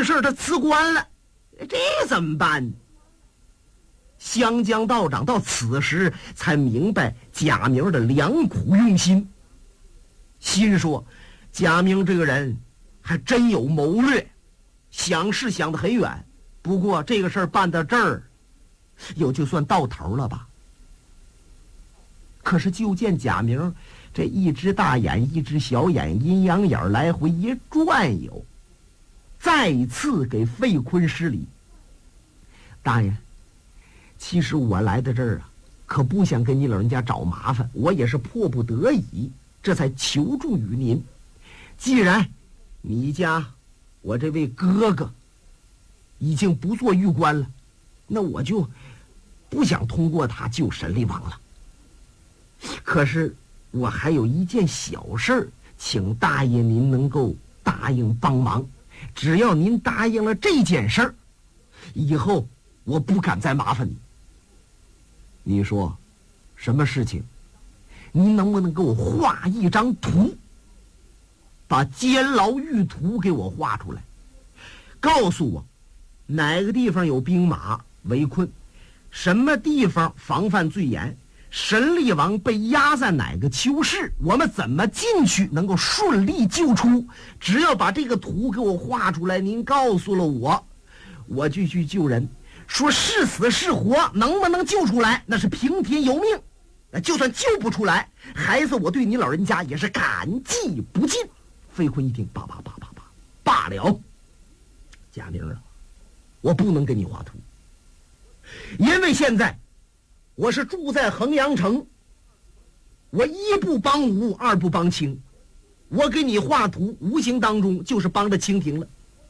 事他辞官了，这怎么办呢？湘江道长到此时才明白贾明的良苦用心，心说贾明这个人还真有谋略，想是想得很远，不过这个事儿办到这儿也就算到头了吧。可是就见贾明这一只大眼一只小眼阴阳眼来回一转悠，再次给费坤施礼。大爷，其实我来到这儿啊，可不想跟你老人家找麻烦，我也是迫不得已，这才求助于您。既然你家我这位哥哥已经不做狱官了，那我就不想通过他救沈厉王了。可是我还有一件小事儿，请大爷您能够答应帮忙。只要您答应了这件事儿，以后我不敢再麻烦你。你说什么事情？您能不能给我画一张图，把监牢狱图给我画出来，告诉我哪个地方有兵马围困，什么地方防范最严，沈厉王被压在哪个囚室，我们怎么进去能够顺利救出。只要把这个图给我画出来，您告诉了我，我就去救人。说是死是活，能不能救出来那是凭天由命，就算救不出来，孩子我对你老人家也是感激不尽。费坤一听，罢了，贾明啊，我不能给你画图，因为现在我是住在衡阳城，我一不帮吴，二不帮清，我给你画图无形当中就是帮着清廷了。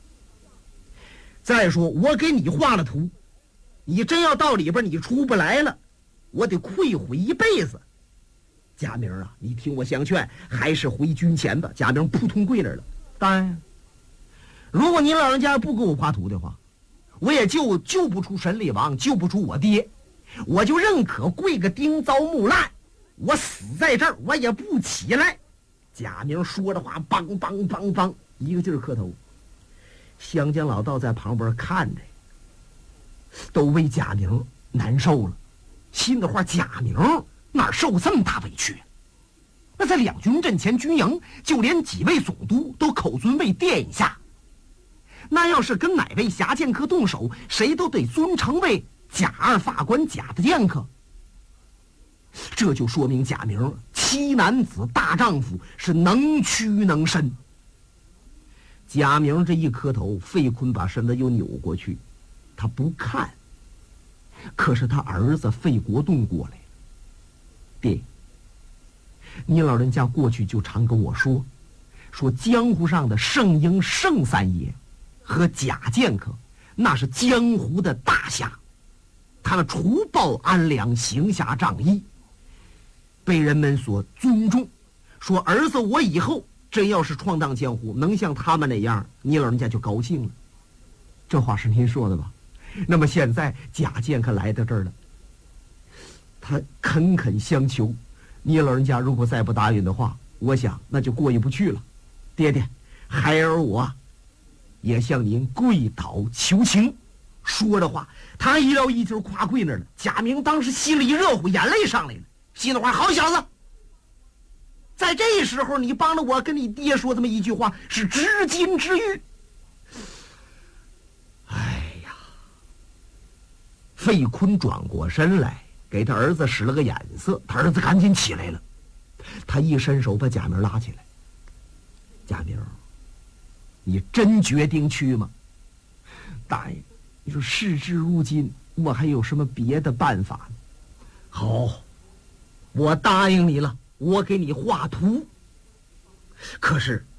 再说我给你画了图，你真要到里边你出不来了，我得愧悔一辈子。贾明啊，你听我相劝，还是回军前吧。贾明扑通跪那儿了。当然，如果您老人家不给我画图的话，我也救不出沈厉王，救不出我爹，我就认可跪个钉遭木烂，我死在这儿我也不起来。贾明说的话梆一个劲儿磕头。湘江老道在旁边看着，都为贾明难受了，心的话贾明哪受这么大委屈？那在两军阵前军营，就连几位总督都口尊为殿下，那要是跟哪位侠剑客动手，谁都得尊称为贾二法官贾的剑客。这就说明贾明七男子大丈夫，是能屈能伸。贾明这一磕头，费坤把身子又扭过去，他不看。可是他儿子费国栋过来了。爹，你老人家过去就常跟我说江湖上的圣婴圣三爷和贾剑客，那是江湖的大侠，他们除暴安良，行侠仗义，被人们所尊重。说儿子我以后真要是闯荡江湖，能像他们那样，你老人家就高兴了。这话是您说的吧？那么现在贾剑客来到这儿了，他恳恳相求，你老人家如果再不答应的话，我想那就过意不去了。爹爹，孩儿我也向您跪倒求情。说的话，他一撂一就跨跪那儿了。贾明当时心里一热乎，眼泪上来了，心里话：好小子，在这时候你帮了我跟你爹说这么一句话，是知金知玉。哎呀，费坤转过身来给他儿子使了个眼色，他儿子赶紧起来了，他一伸手把贾明拉起来。贾明，你真决定去吗？大爷，你说事至如今，我还有什么别的办法呢？好，我答应你了，我给你画图。可是